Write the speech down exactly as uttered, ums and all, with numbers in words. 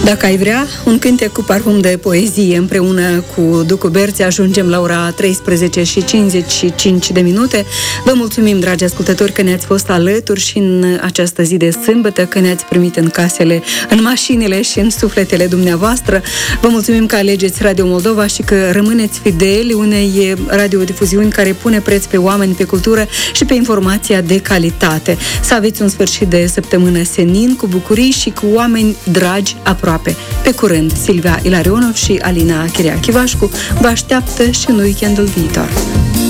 Dacă ai vrea, un cântec cu parfum de poezie împreună cu Ducu Berți. Ajungem la ora treisprezece și cincizeci și cinci de minute. Vă mulțumim, dragi ascultători, că ne-ați fost alături și în această zi de sâmbătă, că ne-ați primit în casele, în mașinile și în sufletele dumneavoastră. Vă mulțumim că alegeți Radio Moldova și că rămâneți fideli unei radiodifuziuni care pune preț pe oameni, pe cultură și pe informația de calitate. Să aveți un sfârșit de săptămână senin, cu bucurii și cu oameni dragi aproape. Pe curând, Silvia Ilarionov și Alina Chiriachivașcu vă așteaptă și în weekendul viitor.